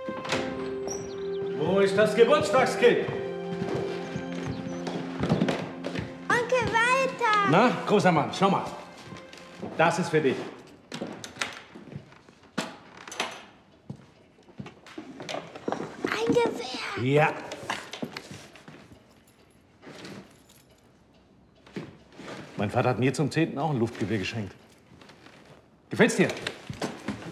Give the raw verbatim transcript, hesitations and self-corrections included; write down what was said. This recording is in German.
Wo ist das Geburtstagskind? Onkel Walter! Na, großer Mann, schau mal. Das ist für dich. Ein Gewehr. Ja. Mein Vater hat mir zum Zehnten auch ein Luftgewehr geschenkt. Gefällt's dir?